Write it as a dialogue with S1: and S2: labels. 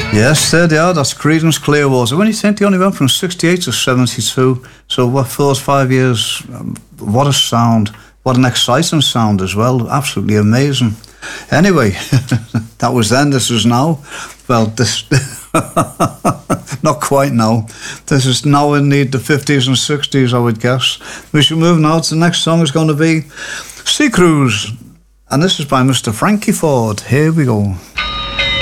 S1: Yes, there they are. That's Creedence Clearwater. When you think they only went from 68 to 72, so what, for those 5 years, what a sound. What an exciting sound as well. Absolutely amazing. Anyway, that was then, this is now. Well, this... not quite now. This is now in the 50s and 60s, I would guess. We should move now to the next song. Is going to be Sea Cruise. And this is by Mr. Frankie Ford. Here we go.